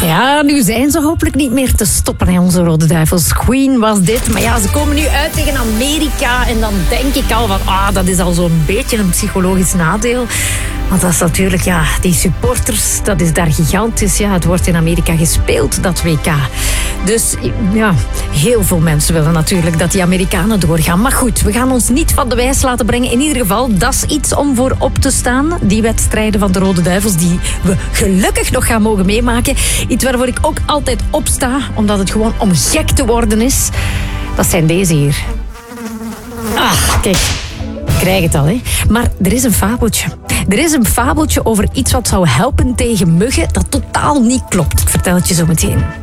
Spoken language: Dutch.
Ja, nu zijn ze hopelijk niet meer te stoppen, hè, onze Rode Duivels. Queen was dit. Maar ja, ze komen nu uit tegen Amerika. En dan denk ik al van, dat is al zo'n beetje een psychologisch nadeel. Want dat is natuurlijk, die supporters, dat is daar gigantisch. Ja, het wordt in Amerika gespeeld, dat WK. Dus ja, heel veel mensen willen natuurlijk dat die Amerikanen doorgaan. Maar goed, we gaan ons niet van de wijs laten brengen. In ieder geval, dat is iets om voor op te staan. Die wedstrijden van de Rode Duivels, die we gelukkig nog gaan mogen meemaken. Iets waarvoor ik ook altijd opsta, omdat het gewoon om gek te worden is. Dat zijn deze hier. Kijk. Ik krijg het al, hè. Maar er is een fabeltje. Er is een fabeltje over iets wat zou helpen tegen muggen dat totaal niet klopt. Ik vertel het je zo meteen.